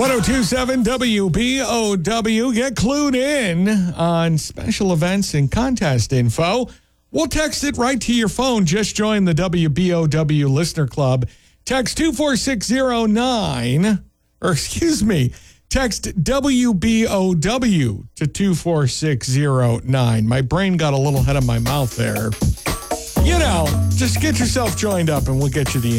1027 WBOW. Get clued in on special events and contest info. We'll text it right to your phone. Just join the WBOW Listener Club. Text 24609, text WBOW to 24609. My brain got a little ahead of my mouth there. Just get yourself joined up and we'll get you the